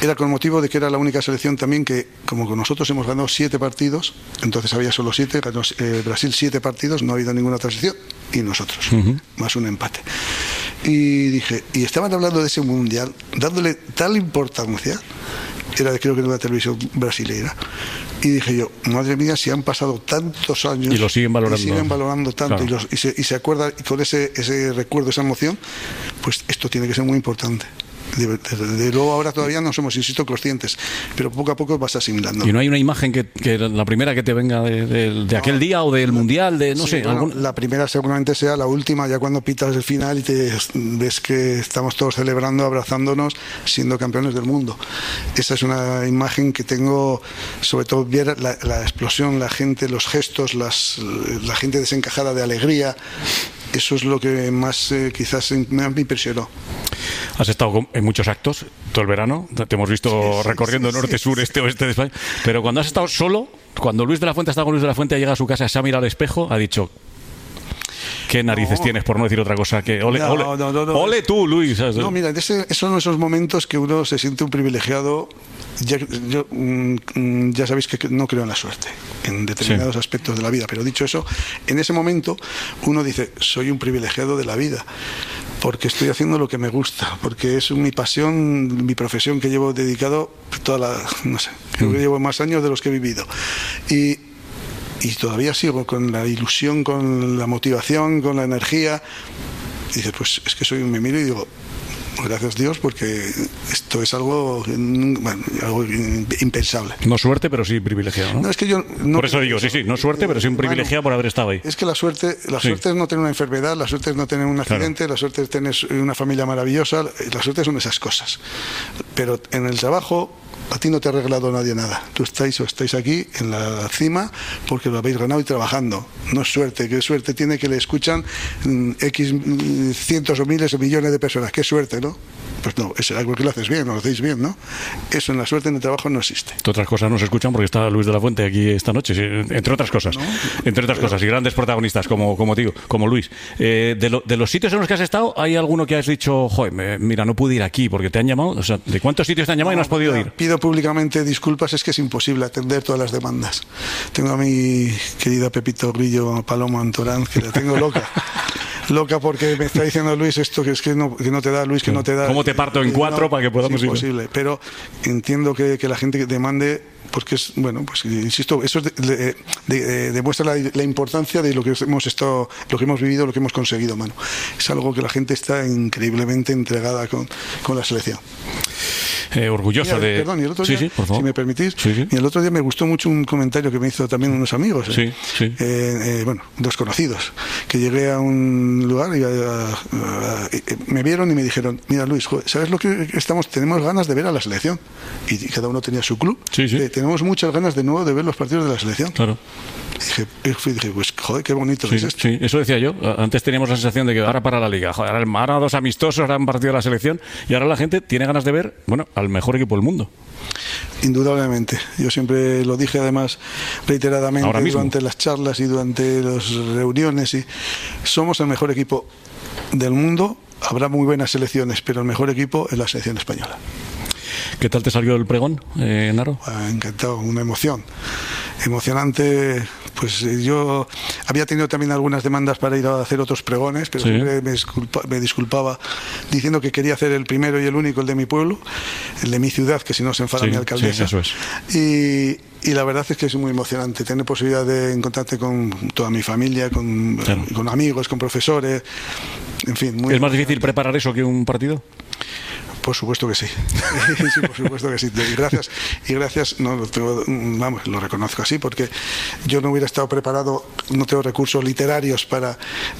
era con motivo de que era la única selección también que, como con nosotros hemos ganado 7 partidos, entonces había solo 7, ganó Brasil 7 partidos, no ha habido ninguna otra selección, y nosotros, más un empate. Y dije, y estaban hablando de ese mundial, dándole tal importancia, era creo que de una televisión brasileña, y dije yo, madre mía, si han pasado tantos años y lo siguen valorando, tanto, claro. y se acuerda, y con ese recuerdo, esa emoción, pues esto tiene que ser muy importante. De luego ahora todavía no somos, insisto, conscientes, pero poco a poco vas asimilando. ¿Y no hay una imagen que la primera que te venga de aquel día o del mundial, de no sé? Bueno, la primera seguramente sea la última, ya cuando pitas el final y te ves que estamos todos celebrando, abrazándonos, siendo campeones del mundo. Esa es una imagen que tengo, sobre todo ver la explosión, la gente, los gestos, la gente desencajada de alegría. Eso es lo que más quizás me impresionó. Has estado en muchos actos todo el verano, te hemos visto recorriendo norte, sur, este, oeste de España, pero cuando has estado solo, cuando Luis de la Fuente ha estado con Luis de la Fuente, ha llegado a su casa, se ha mirado al espejo, ha dicho, ¿qué narices tienes, por no decir otra cosa? Que ole tú, Luis. ¿Sabes? No, mira, son esos momentos que uno se siente un privilegiado. Ya sabéis que no creo en la suerte en determinados aspectos de la vida, pero dicho eso, en ese momento uno dice, soy un privilegiado de la vida porque estoy haciendo lo que me gusta, porque es mi pasión, mi profesión que llevo dedicado no sé, creo que llevo más años de los que he vivido y todavía sigo con la ilusión, con la motivación, con la energía. Y dices, pues es que me miro y digo, gracias Dios, porque esto es algo impensable. No suerte, pero sí privilegiado, ¿no? No, es que yo por eso digo, sí, no suerte, pero sí un privilegiado por haber estado ahí. Es que la suerte es no tener una enfermedad, la suerte es no tener un accidente, la suerte es tener una familia maravillosa, la suerte son esas cosas. Pero en el trabajo a ti no te ha regalado nadie nada. Tú estáis aquí en la cima porque lo habéis ganado y trabajando. No es suerte. ¿Qué suerte tiene que le escuchan X cientos o miles o millones de personas? ¿Qué suerte, no? Pues no, es algo que lo haces bien, lo hacéis bien, ¿no? Eso en la suerte en el trabajo no existe. Otras cosas no se escuchan porque está Luis de la Fuente aquí esta noche, entre otras cosas. ¿No? Entre otras cosas, y grandes protagonistas como Luis. De los sitios en los que has estado, ¿hay alguno que has dicho, joder, mira, no pude ir aquí porque te han llamado? O sea, ¿de cuántos sitios te han llamado y no has podido ir? Pido públicamente disculpas, es que es imposible atender todas las demandas. Tengo a mi querida Pepito Grillo, Paloma Antorán, que la tengo loca. Loca porque me está diciendo Luis esto que es que no te da, Luis, que no te da. ¿Cómo te parto en 4 para que podamos ir? Es imposible, pero entiendo que la gente demande, porque es, bueno, pues insisto, eso demuestra la importancia de lo que hemos vivido, lo que hemos conseguido, mano. Es algo que la gente está increíblemente entregada con la selección. Orgullosa de... Perdón, y el otro día, por favor, si me permitís, y el otro día me gustó mucho un comentario que me hizo también unos amigos, bueno, dos conocidos, que llegué a un lugar y me vieron y me dijeron, mira Luis, joder, ¿sabes lo que tenemos ganas de ver a la selección? Y cada uno tenía su club, tenemos muchas ganas de nuevo de ver los partidos de la selección. Claro. Dije, pues joder, qué bonito es esto. Sí, eso decía yo. Antes teníamos la sensación de que ahora para la Liga, joder, ahora 2 amistosos, ahora un partido de la selección, y ahora la gente tiene ganas de ver, bueno, al mejor equipo del mundo. Indudablemente. Yo siempre lo dije además reiteradamente durante las charlas y durante las reuniones, y somos el mejor equipo del mundo. Habrá muy buenas selecciones, pero el mejor equipo es la selección española. ¿Qué tal te salió el pregón, Naro? Encantado, una emoción. Emocionante. Pues yo había tenido también algunas demandas para ir a hacer otros pregones, pero siempre me disculpaba diciendo que quería hacer el primero y el único, el de mi pueblo, el de mi ciudad, que si no se enfada mi alcaldesa. Eso es. Y la verdad es que es muy emocionante tener posibilidad de encontrarte con toda mi familia, con amigos, con profesores, en fin. ¿Es más difícil preparar eso que un partido? Por supuesto que sí. Sí, por supuesto que sí. Y gracias, lo reconozco así, porque yo no hubiera estado preparado, no tengo recursos literarios para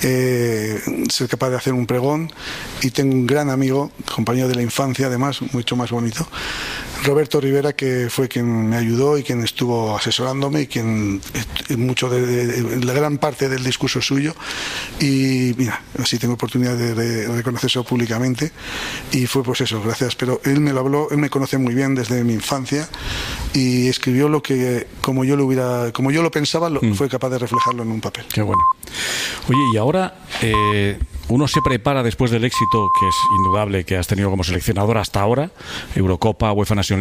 ser capaz de hacer un pregón, y tengo un gran amigo, compañero de la infancia además, mucho más bonito, Roberto Rivera, que fue quien me ayudó y quien estuvo asesorándome y quien mucho de la gran parte del discurso suyo, y mira, así tengo oportunidad de reconocer eso públicamente, y fue pues eso, gracias, pero él me lo habló, él me conoce muy bien desde mi infancia y escribió lo que como yo lo pensaba, fue capaz de reflejarlo en un papel. Qué bueno. Oye, y ahora uno se prepara después del éxito que es indudable que has tenido como seleccionador hasta ahora, Eurocopa, UEFA Nations